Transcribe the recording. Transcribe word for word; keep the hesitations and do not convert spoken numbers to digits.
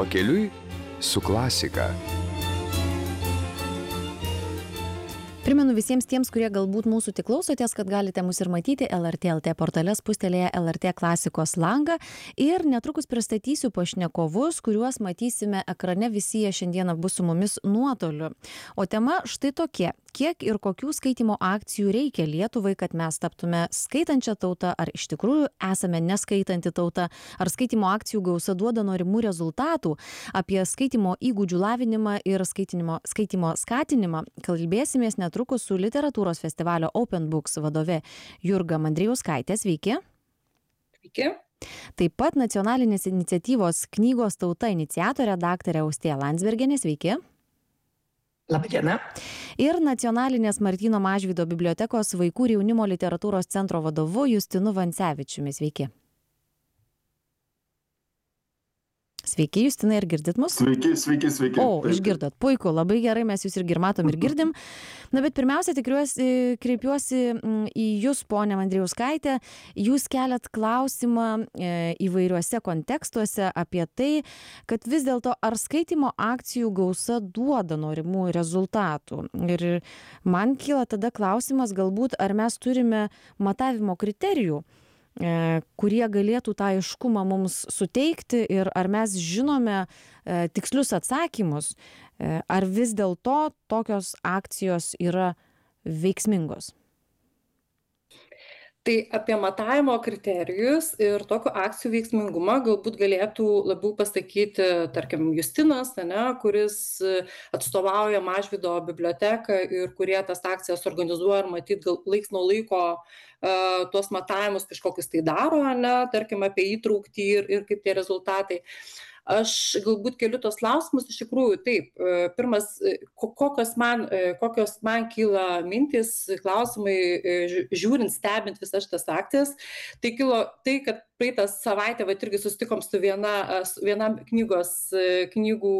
Pakeliui su klasika. Primenu visiems tiems, kurie galbūt mūsų tik klausotės, kad galite mus ir matyti L R T L T portale spustelėje L R T klasikos langą ir netrukus pristatysiu pašnekovus, kuriuos matysime ekrane, visi jie šiandieną bus su mumis nuotoliu. O tema štai tokia: kiek ir kokių skaitymo akcijų reikia Lietuvai, kad mes taptume skaitančią tautą, ar iš tikrųjų esame neskaitanti tauta, ar skaitymo akcijų gausa duoda norimų rezultatų. Apie skaitymo įgūdžių lavinimą ir skaitinimo, skaitymo skatinimą kalbėsimės netrukus su literatūros festivalio Open Books vadove Jurga Mandrijauskaitė. Sveiki. Sveiki. Taip pat nacionalinės iniciatyvos Knygos tauta iniciatorė daktarė Austėja Landsbergienė. Sveiki. Labadiena. Ir nacionalinės Martyno Mažvydo bibliotekos vaikų ir jaunimo literatūros centro vadovu Justinu Vancevičiumi. Sveiki. Sveiki, Justinai, ar girdit mus? Sveiki, sveiki, sveiki. O, išgirdot. Puiku, labai gerai, mes jūs irgi ir matom, ir girdim. Na, bet pirmiausia, tikriuosi, kreipiuosi į jūs, ponė Mandrijauskaitė. Jūs keliat klausimą įvairiuose kontekstuose apie tai, kad vis dėlto ar skaitymo akcijų gausa duoda norimų rezultatų. Ir man kyla tada klausimas, galbūt, ar mes turime matavimo kriterijų, kurie galėtų tą aiškumą mums suteikti, ir ar mes žinome tikslius atsakymus, ar vis dėlto tokios akcijos yra veiksmingos. Tai apie matavimo kriterijus ir tokių akcijų veiksmingumą galbūt galėtų labiau pasakyti, tarkim, Justinas, ane, kuris atstovauja Mažvydo biblioteką ir kurie tas akcijas organizuoja ir matyt gal laiks nuo laiko uh, tuos matavimus kažkokius tai daro, ane, tarkim, apie įtrauktį ir, ir kaip tie rezultatai. Aš galbūt keliu tos klausimus, iš tikrųjų, taip, pirmas, kokios man, kokios man kyla mintys, klausimai, žiūrint, stebint visas šitas akcijas, tai kilo tai, kad praeitą savaitę, va, irgi susitikom su viena, vienam knygos, knygų